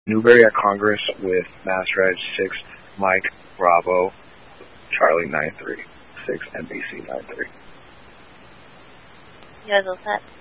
Newberry at Congress with Mass Reg 6 Mike Bravo Charlie 93 6 NBC 93. You guys all set?